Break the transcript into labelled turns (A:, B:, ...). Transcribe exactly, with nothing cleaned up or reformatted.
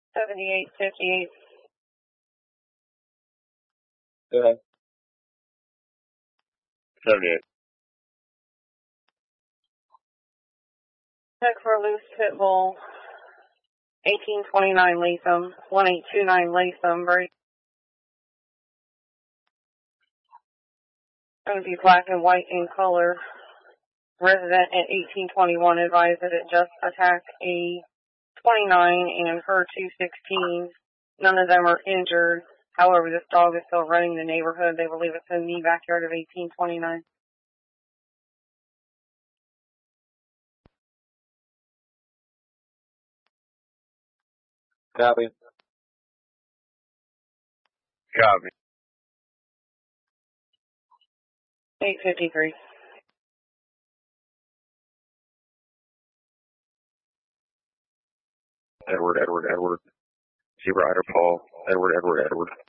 A: seventy-eight fifty-eight.
B: Go ahead.
C: seventy-eight.
A: Check for a loose pit bull. eighteen twenty-nine Latham. one eight two nine Latham. Break. Going to be black and white in color. Resident at eighteen twenty-one advised that it just attacked a twenty-nine and her two sixteen. None of them are injured. However, this dog is still running the neighborhood. They believe it's in the backyard of eighteen twenty-nine.
B: Copy.
C: Copy.
A: eight fifty-three.
C: Edward, Edward, Edward. Zebra Rider Paul. Edward, Edward, Edward.